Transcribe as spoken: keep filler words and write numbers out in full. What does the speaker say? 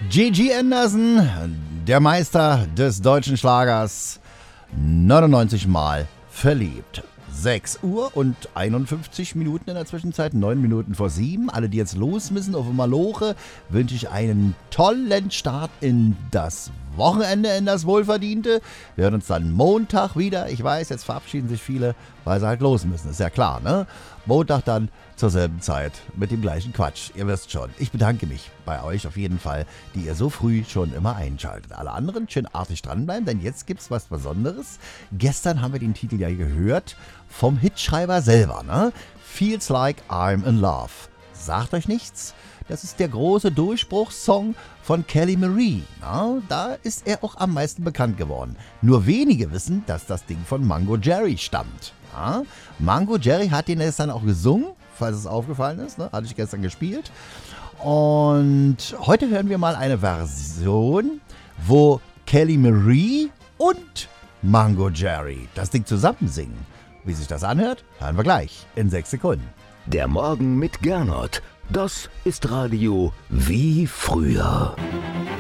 Gigi Anderson, der Meister des deutschen Schlagers, neunundneunzig Mal verliebt. sechs Uhr und einundfünfzig Minuten in der Zwischenzeit, neun Minuten vor sieben. Alle, die jetzt los müssen auf Maloche, wünsche ich einen tollen Start in das Wochenende, in das Wohlverdiente. Wir hören uns dann Montag wieder. Ich weiß, jetzt verabschieden sich viele, weil sie halt los müssen. Ist ja klar, ne? Montag dann zur selben Zeit mit dem gleichen Quatsch. Ihr wisst schon. Ich bedanke mich bei euch auf jeden Fall, die ihr so früh schon immer einschaltet. Alle anderen schön artig dranbleiben, denn jetzt gibt's was Besonderes. Gestern haben wir den Titel ja gehört vom Hitschreiber selber, ne? Feels Like I'm in Love. Sagt euch nichts? Das ist der große Durchbruchssong von Kelly Marie. Na, da ist er auch am meisten bekannt geworden. Nur wenige wissen, dass das Ding von Mango Jerry stammt. Na, Mango Jerry hat ihn jetzt dann auch gesungen, falls es aufgefallen ist. Ne? Hatte ich gestern gespielt. Und heute hören wir mal eine Version, wo Kelly Marie und Mango Jerry das Ding zusammen singen. Wie sich das anhört, hören wir gleich in sechs Sekunden. Der Morgen mit Gernot. Das ist Radio wie früher.